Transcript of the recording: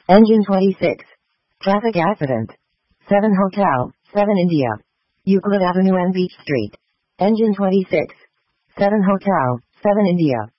Engine 26. Traffic accident. 7 Hotel, 7 India. Euclid Avenue and Beach Street. Engine 26. 7 Hotel, 7 India.